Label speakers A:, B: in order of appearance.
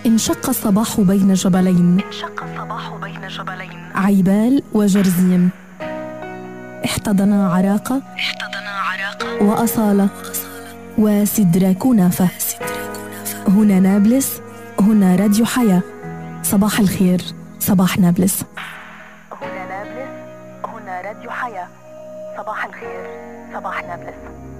A: انشق الصباح بين جبلين، عيبال وجرزيم، احتضنا عراقة وأصالة وسدرة كنافة. هنا نابلس، هنا راديو حياة. صباح الخير، صباح نابلس.
B: هنا نابلس، هنا راديو حياة. صباح الخير، صباح نابلس.